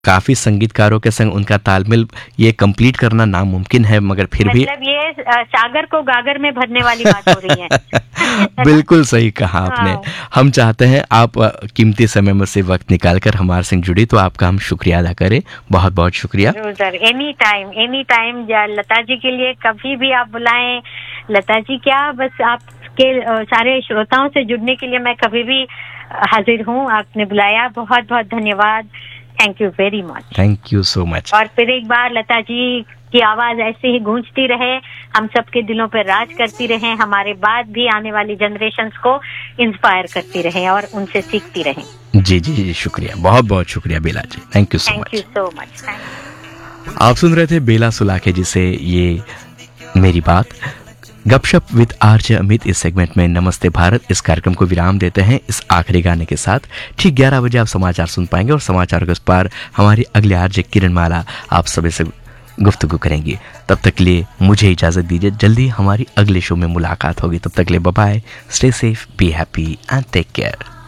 काफ़ी संगीतकारों के संग उनका तालमेल ये कंप्लीट करना नामुमकिन है, मगर फिर भी मतलब ये सागर को गागर में भरने वाली बात हो रही है। बिल्कुल सही कहा आपने। हाँ। हम चाहते हैं आप कीमती समय में से वक्त निकालकर हमारे संग जुड़ी, तो आपका हम शुक्रिया अदा करें। बहुत बहुत शुक्रिया। जरूर sir, any time Lata ji के लिए कभी भी आप बुलाएं। लता जी क्या, बस आपके सारे श्रोताओं से जुड़ने के लिए मैं कभी भी हाजिर हूँ। आपने बुलाया, बहुत बहुत धन्यवाद। Thank you very much. Thank you so much. और फिर एक बार लता जी की आवाज ऐसे ही गूंजती रहे, हम सबके दिलों पर राज करती रहे, हमारे बाद भी आने वाली जनरेशन्स को इंस्पायर करती रहे और उनसे सीखती रहे। जी जी जी, शुक्रिया, बहुत बहुत शुक्रिया बेला जी। Thank you so much. Thank you so much. आप सुन रहे थे बेला सुलाखे जी से ये मेरी बात, गपशप विद आरजे अमित। इस सेगमेंट में नमस्ते भारत इस कार्यक्रम को विराम देते हैं इस आखिरी गाने के साथ। ठीक 11 बजे आप समाचार सुन पाएंगे और समाचार के उस पार हमारी अगले आरजे किरण माला आप सभी से गुफ्तगू करेंगी। तब तक के लिए मुझे इजाजत दीजिए, जल्दी हमारी अगले शो में मुलाकात होगी। तब तक के लिए bye bye, stay safe, be happy and take care.